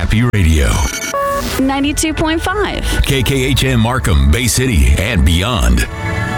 Happy Radio. 92.5. KKHM Markham, Bay City, and beyond.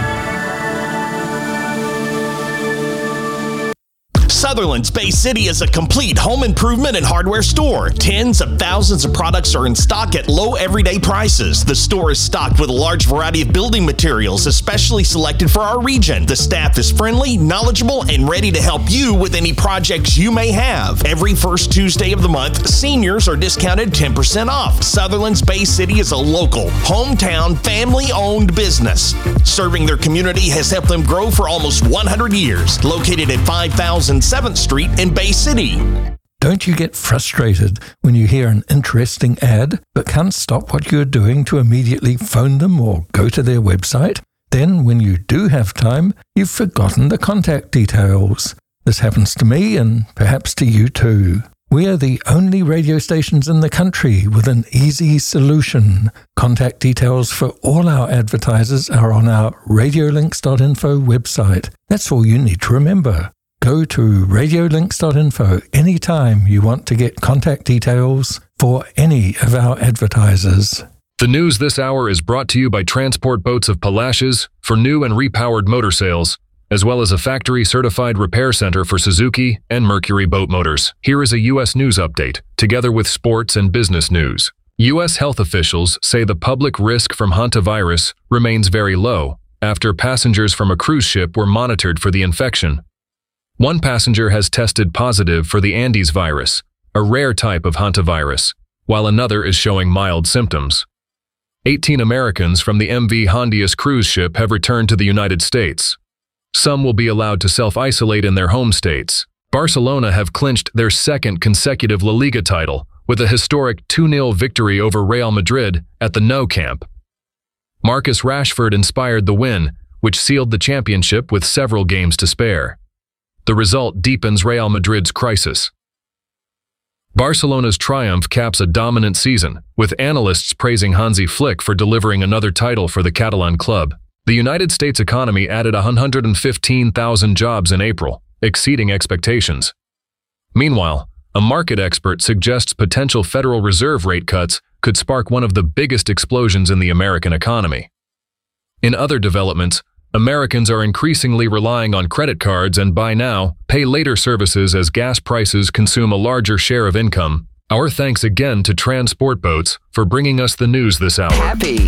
Sutherland's Bay City is a complete home improvement and hardware store. Tens of thousands of products are in stock at low everyday prices. The store is stocked with a large variety of building materials, especially selected for our region. The staff is friendly, knowledgeable, and ready to help you with any projects you may have. Every first Tuesday of the month, seniors are discounted 10% off. Sutherland's Bay City is a local, hometown, family-owned business. Serving their community has helped them grow for almost 100 years. Located at 5007th Street in Bay City. Don't you get frustrated when you hear an interesting ad but can't stop what you're doing to immediately phone them or go to their website? Then, when you do have time, you've forgotten the contact details. This happens to me and perhaps to you too. We are the only radio stations in the country with an easy solution. Contact details for all our advertisers are on our radiolinks.info website. That's all you need to remember. Go to radiolinks.info anytime you want to get contact details for any of our advertisers. The news this hour is brought to you by Transport Boats of Palacios for new and repowered motor sales, as well as a factory-certified repair center for Suzuki and Mercury boat motors. Here is a U.S. news update, together with sports and business news. U.S. health officials say the public risk from hantavirus remains very low after passengers from a cruise ship were monitored for the infection. One passenger has tested positive for the Andes virus, a rare type of hantavirus, while another is showing mild symptoms. 18 Americans from the MV Hondias cruise ship have returned to the United States. Some will be allowed to self-isolate in their home states. Barcelona have clinched their second consecutive La Liga title with a historic 2-0 victory over Real Madrid at the Nou Camp. Marcus Rashford inspired the win, which sealed the championship with several games to spare. The result deepens Real Madrid's crisis. Barcelona's triumph caps a dominant season, with analysts praising Hansi Flick for delivering another title for the Catalan club. The United States economy added 115,000 jobs in April, exceeding expectations. Meanwhile, a market expert suggests potential Federal Reserve rate cuts could spark one of the biggest explosions in the American economy. In other developments, Americans are increasingly relying on credit cards and buy now, pay later services as gas prices consume a larger share of income. Our thanks again to Transport Boats for bringing us the news this hour. Happy